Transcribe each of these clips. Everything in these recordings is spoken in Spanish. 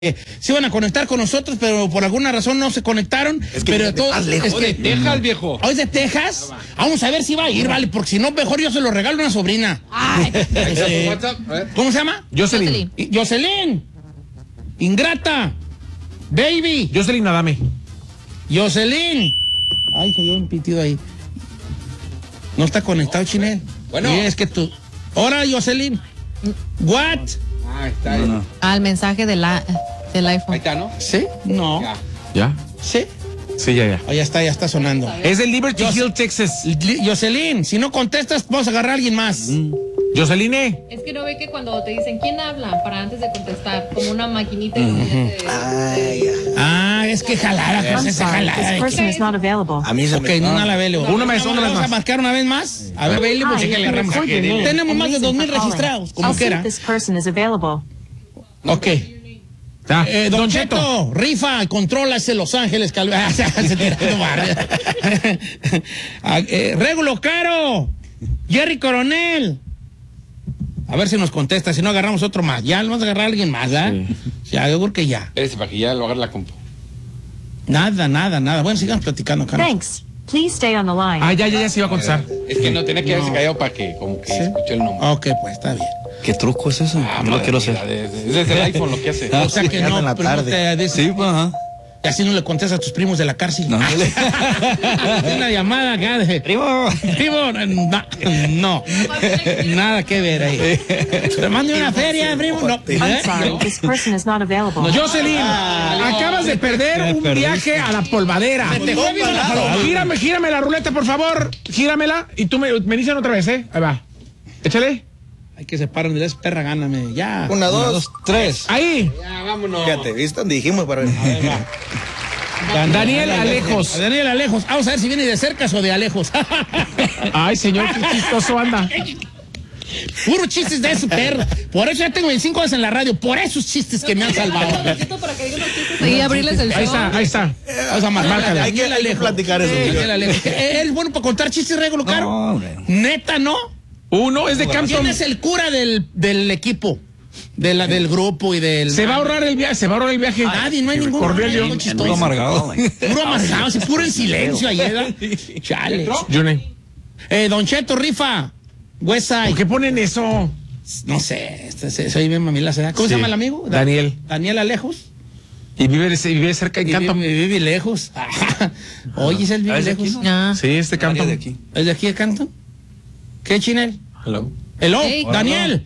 se iban a conectar con nosotros, pero por alguna razón no se conectaron. Es que pero todo, es que de Texas, viejo. ¿Hoy es de Texas? Vamos a ver si va a ir, vale, porque si no, mejor yo se lo regalo a una sobrina. Ay. ¿Cómo se llama? Jocelyn. Jocelyn. Ingrata. Baby. Jocelyn Adame. Jocelyn. Ay, se oyó un pitido ahí. No está conectado, Chinel. Bueno. Sí, es que tú. Hola, Jocelyn. What? Ah, está ahí. No. Al mensaje del iPhone. Ahí está, ¿no? ¿Sí? No. Ya. ¿Ya? ¿Sí? Sí, ya. Oh, ya está sonando. Es de Liberty Hill, Texas. Jocelyn, si no contestas, vamos a agarrar a alguien más. Jocelyn. Es que no ve que cuando te dicen quién habla para antes de contestar, como una maquinita. Es que jalada, José, esa jalada. A mí se Ok, no la veo. Una vez Vamos a marcar una vez más. A ver, Bailey, porque que le agarramos. Tenemos más de 2,000 registrados, como quiera. Ok. Don Cheto, rifa, contrólase Los Ángeles, Régulo Caro, Jerry Coronel. A ver si nos contesta, si no agarramos otro más. Ya vamos a agarrar a alguien más, ¿verdad? Sí. Ya, yo creo que ya. Espérese para que ya lo agarre la compu. Nada. Bueno, sigamos platicando, Carlos. Thanks. Please stay on the line. Ya se iba a contestar. Es que no tenía que haberse callado para que como que escuche el nombre. Ok, pues está bien. ¿Qué truco es eso? No lo quiero hacer. Es desde el iPhone lo que hace. O sea que no, en la pero no tarde. sí, pues, ajá. Y así no le contestas a tus primos de la cárcel. No. Una llamada acá de... Primo, no. Nada que ver ahí. Te mande una feria, primo. No. I'm sorry, this person is not available. Jocelyn, acabas de perder un viaje a la polvadera. Gírame la ruleta, por favor. Gíramela y tú me dicen otra vez, ¿eh? Ahí va. Échale. Hay que separar de esa perra, gáname. Ya. 1, 2, 3. Ahí. Ya, vámonos. Fíjate, ¿viste donde dijimos para ver? Daniel Alejos. Daniel Alejos. Vamos a ver si viene de cerca o de Alejos. Ay, señor, qué chistoso anda. Puro chistes de ese perro. Por eso ya tengo 25 años en la radio. Por esos chistes que me han salvado. Y abrirles el show. Ahí está. Vamos a marcarle. Hay que platicar eso. Daniel Alejos. ¿Eres bueno para contar chistes, Régulo Caro? No, hombre. Neta, ¿no? Uno es de Campton. ¿Quién es el cura del equipo? Del grupo y del... Se va a ahorrar el viaje. Nadie, no hay ningún Cornelio. chistoso. Puro amargado. Puro amargado, puro en silencio ayer. Chale. Johnny. Don Cheto, rifa. Westside. ¿Por qué ponen eso? No sé, soy bien mamila. ¿Cómo se llama el amigo? Daniel. Daniel Alejos. Y vive cerca de Campton. Vive lejos. Oye, ¿es el vive lejos? Sí, es de Campton. ¿Es de aquí de Campton? ¿Qué, Chinel? Hello. Hey, Daniel.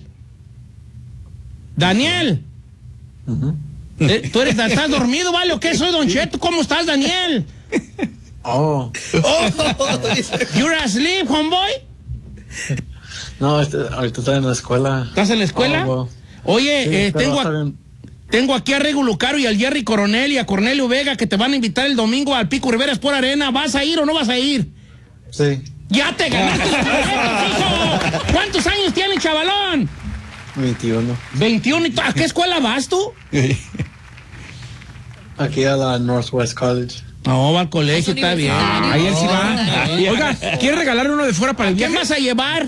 Daniel. ¿Tú estás dormido, vale? ¿O qué? Soy Don Cheto. ¿Cómo estás, Daniel? Oh. ¿You're asleep, homeboy? No, ahorita estoy en la escuela. ¿Estás en la escuela? Oh, well. Oye, Sí, tengo aquí a Régulo Caro y al Jerry Coronel y a Cornelio Vega que te van a invitar el domingo al Pico Rivera Sport Arena. ¿Vas a ir o no vas a ir? Sí. ¡Ya te ganaste los boletos, hijo! ¿Cuántos años tiene, chavalón? 21. 21. ¿A qué escuela vas tú? Aquí a la Northwest College. No, va al colegio, está bien. Ahí él sí va. Oiga, ¿quiere regalarle uno de fuera para el ¿Qué viaje? vas a llevar?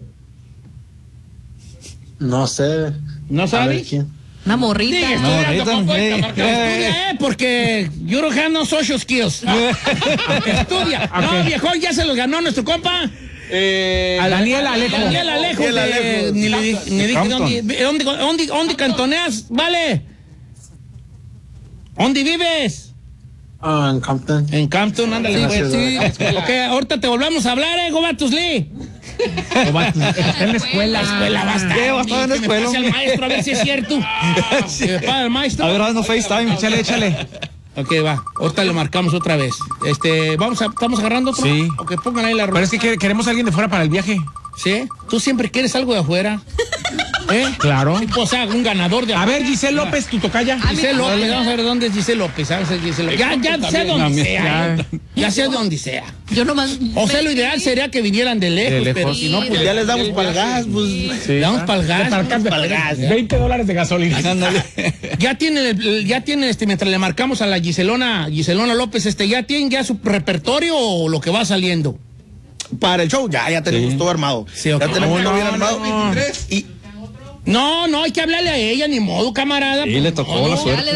No sé. ¿No A ver sabes? quién. Una morrita. Sigue estudiando, estudia, porque you don't have no social skills. Estudia. No, viejo, ya se los ganó nuestro compa. A Daniel Alejos. Daniel Alejos. Ni dije ¿dónde cantoneas? Vale. ¿Dónde vives? En Compton. En Campton, ándale. Sí, Pues. Ok, ahorita te volvamos a hablar, Go Back to Sleep. Está en la escuela. La escuela va a estar. ¿Qué? ¿Va a estar en la Que me escuela? pase al maestro a ver si es cierto. Que me pague el maestro. A ver, haznos FaceTime. Échale. Ok, va. Ahorita lo marcamos otra vez. ¿Estamos agarrando otro? Sí. Ok, pongan ahí la Pero es que queremos a alguien de fuera para el viaje. ¿Sí? Tú siempre quieres algo de afuera. Claro. O sea, un ganador de A ver, Giselle López, tu tocaya. Giselle López, vamos a ver dónde es Giselle López. ¿Sabes? Giselle López. Ya sé dónde sea. Ya sé dónde sea. Yo nomás. O sea, lo ideal sería que vinieran de lejos, pero si no, pues Ya les damos para el gas, pues. le damos para el gas. Para el gas. $20 de gasolina. Ya tiene, mientras le marcamos a la Giselona López, ¿ya tienen ya su repertorio o lo que va saliendo? Para el show, ya tenemos todo armado. Sí, ok. Ya tenemos todo bien armado. No, hay que hablarle a ella, ni modo, camarada. Sí, le tocó la suerte.